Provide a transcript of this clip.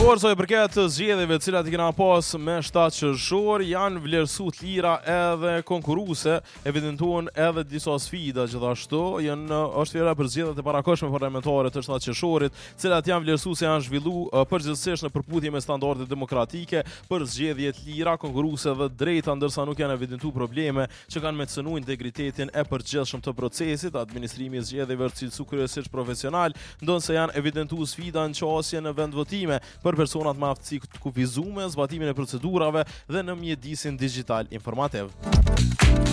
Por sa i përket zgjedhjeve të cilat I kena pas me 7 qershor, janë vlerësu të lira edhe konkurruese, evidentuan edhe disa sfida gjithashtu, është fjera për zgjedhjet e parakohshme parlamentare të 7 qershorit, të cilat janë vlerësu se janë zhvillu përgjithsisht në përputhje me standardet demokratike për zgjedhje të lira, konkurruese dhe drejta, ndërsa nuk janë evidentu probleme që kanë me të cënu integritetin e përgjithshëm të procesit. Administrimi I zgjedhjeve është cilësu kryesisht profesional, ndonse janë evidentu sfida në qasje në vendvotime për personat me aftësi të kufizume, zbatimin e procedurave dhe në mjedisin digital informativ.